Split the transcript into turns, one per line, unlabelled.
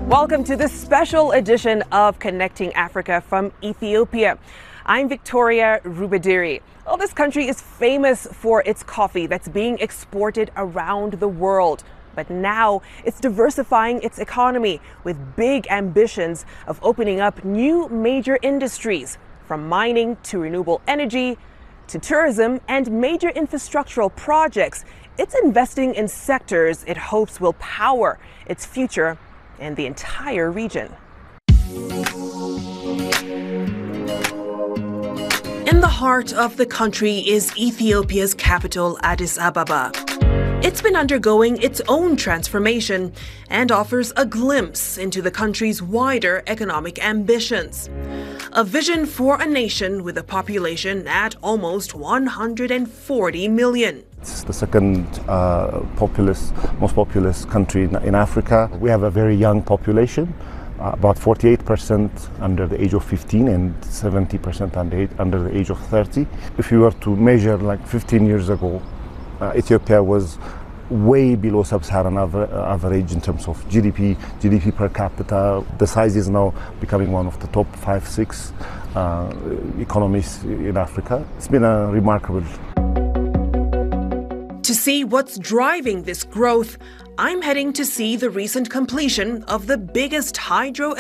Welcome to this special edition of Connecting Africa from Ethiopia. I'm Victoria Rubadiri. Well, this country is famous for its coffee that's being exported around the world. But now it's diversifying its economy with big ambitions of opening up new major industries, from mining to renewable energy to tourism and major infrastructural projects. It's investing in sectors it hopes will power its future and the entire region. In the heart of the country is Ethiopia's capital, Addis Ababa. It's been undergoing its own transformation and offers a glimpse into the country's wider economic ambitions. A vision for a nation with a population at almost 140 million.
It's the second most populous country in Africa. We have a very young population, about 48% under the age of 15 and 70% under the age of 30. If you were to measure like 15 years ago, Ethiopia was way below sub-Saharan average in terms of GDP per capita. The size is now becoming one of the top 5-6 economies in Africa. It's been a remarkable.
To see what's driving this growth, I'm heading to see the recent completion of the biggest hydro